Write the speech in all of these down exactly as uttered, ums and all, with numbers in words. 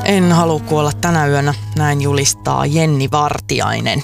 En halua kuolla tänä yönä, näin julistaa Jenni Vartiainen.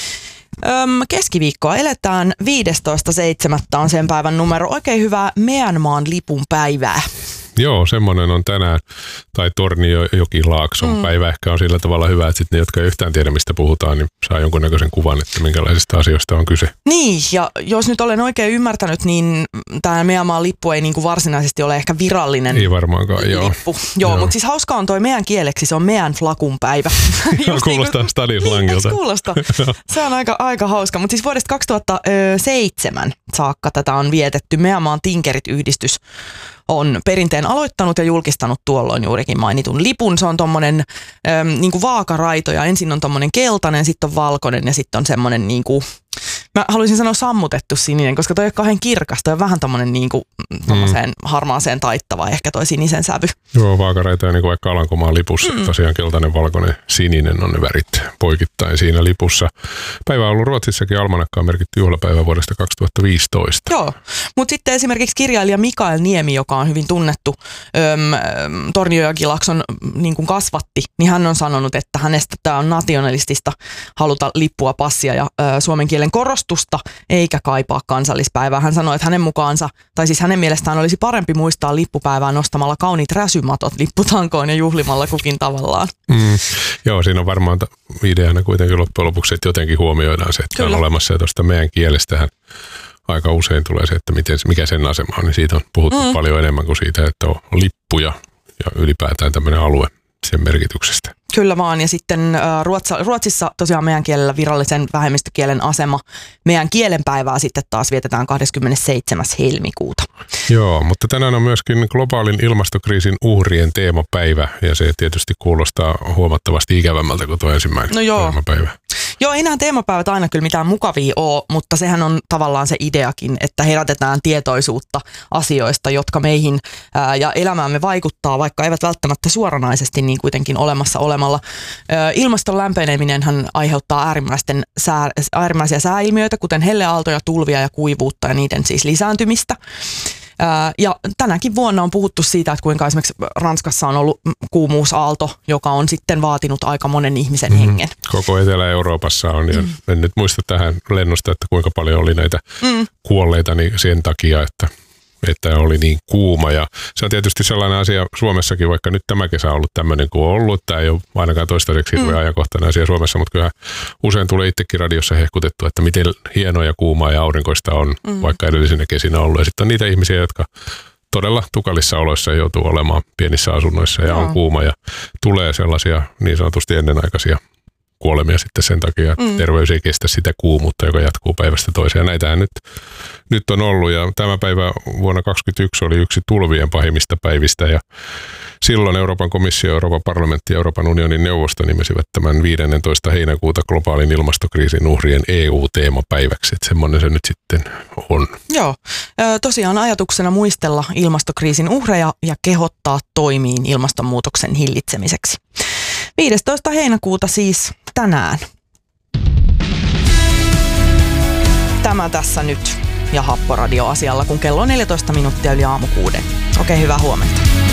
Öm, keskiviikkoa eletään, viidestoista seitsemättä on sen päivän numero. Oikein hyvää Meänmaan lipun päivää. Joo, semmoinen on tänään, tai Torniojokilaakson mm. päivä ehkä on sillä tavalla hyvä, että sitten ne, jotka ei yhtään tiedä, mistä puhutaan, niin saa jonkunnäköisen kuvan, että minkälaisista asioista on kyse. Niin, ja jos nyt olen oikein ymmärtänyt, niin tämä Meänmaan lippu ei niin kuin varsinaisesti ole ehkä virallinen ei varmaankaan, joo. lippu. Joo, joo. Mutta siis hauskaa on toi meidän kieleksi, se on meidän flakun päivä. Kuulostaa niin stadislangilta. Kuulostaa. Se on aika, aika hauska, mutta siis vuodesta kaksituhattaseitsemän saakka tätä on vietetty. Meänmaan Tinkerit-yhdistys on perinteen aloittanut ja julkistanut tuolloin juurikin mainitun lipun. Se on tommonen äm, niinku vaakaraito ja ensin on tommonen keltainen, sitten on valkoinen ja sitten on semmonen niinku, mä haluaisin sanoa sammutettu sininen, koska toi ei ole kauhean kirkas, toi on vähän tommonen niinku tommoseen mm. harmaaseen taittava ehkä toi sinisen sävy. Joo, vaakaraito ja niinku vaikka Alankomaan lipussa, mm. tosiaan keltainen, valkoinen, sininen on ne värit poikittain siinä lipussa. Päivä on ollut Ruotsissakin, almanakkaan merkitty juhlapäivä vuodesta kaksituhattaviisitoista. Joo, mutta sitten esimerkiksi kirjailija Mikael Niemi, joka on hyvin tunnettu öm, Torniojokilaakson niin kuin kasvatti, niin hän on sanonut, että hänestä tämä on nationalistista haluta lippua, passia ja ö, suomen kielen korostusta, eikä kaipaa kansallispäivää. Hän sanoi, että hänen mukaansa, tai siis hänen mielestään olisi parempi muistaa lippupäivää nostamalla kauniit räsymatot lipputankoon ja juhlimalla kukin tavallaan. Mm, joo, siinä on varmaan ideana kuitenkin loppujen lopuksi, että jotenkin huomioidaan se, että Kyllä. on olemassa ja tuosta meidän kielestähän aika usein tulee se, että miten, mikä sen asema on, niin siitä on puhuttu mm. paljon enemmän kuin siitä, että on lippuja ja ylipäätään tämmöinen alue sen merkityksestä. Kyllä vaan, ja sitten äh, Ruotsa, Ruotsissa tosiaan meidän kielellä virallisen vähemmistökielen asema. Meidän kielenpäivää sitten taas vietetään kahdeskymmenesseitsemäs helmikuuta. Joo, mutta tänään on myöskin globaalin ilmastokriisin uhrien teemapäivä, ja se tietysti kuulostaa huomattavasti ikävämmältä kuin tuo ensimmäinen no joo. teemapäivä. Joo, ei nämä teemapäivät aina kyllä mitään mukavia ole, mutta sehän on tavallaan se ideakin, että herätetään tietoisuutta asioista, jotka meihin ää, ja elämäämme vaikuttaa, vaikka eivät välttämättä suoranaisesti niin kuitenkin olemassa olemalla. Ää, ilmaston lämpeneminenhän aiheuttaa äärimmäisten sää, äärimmäisiä sääilmiöitä, kuten helleaaltoja, tulvia ja kuivuutta ja niiden siis lisääntymistä. Ja tänäkin vuonna on puhuttu siitä, että kuinka esimerkiksi Ranskassa on ollut kuumuusaalto, joka on sitten vaatinut aika monen ihmisen mm. hengen. Koko Etelä-Euroopassa on, ja mm. en nyt muista tähän lennosta, että kuinka paljon oli näitä mm. kuolleita niin sen takia, että, että oli niin kuuma. Ja se on tietysti sellainen asia Suomessakin, vaikka nyt tämä kesä on ollut tämmöinen kuin on ollut. Tämä ei ole ainakaan toistaiseksi hirveän mm. ajankohtainen asia Suomessa, mutta kyllähän usein tulee itsekin radiossa hehkutettu, että miten hienoa ja kuumaa ja aurinkoista on, mm. vaikka edellisinä kesinä ollut. Ja sitten on niitä ihmisiä, jotka todella tukalissa oloissa joutuu olemaan pienissä asunnoissa ja no. on kuuma ja tulee sellaisia niin sanotusti ennenaikaisia kuolemia sitten sen takia, että mm. terveys ei kestä sitä kuumuutta, joka jatkuu päivästä toiseen. Näitähän nyt, nyt on ollut, ja tämä päivä vuonna kaksituhattakaksikymmentäyksi oli yksi tulvien pahimmista päivistä, ja silloin Euroopan komissio, Euroopan parlamentti ja Euroopan unionin neuvosto nimesivät tämän viidestoista heinäkuuta globaalin ilmastokriisin uhrien E U-teemapäiväksi, että semmoinen se nyt sitten on. Joo, tosiaan ajatuksena muistella ilmastokriisin uhreja ja kehottaa toimiin ilmastonmuutoksen hillitsemiseksi. viidestoista heinäkuuta siis tänään. Tämä tässä nyt ja Happoradio asialla, kun kello on neljätoista minuuttia yli aamu kuuden. Okei, hyvää huomenta.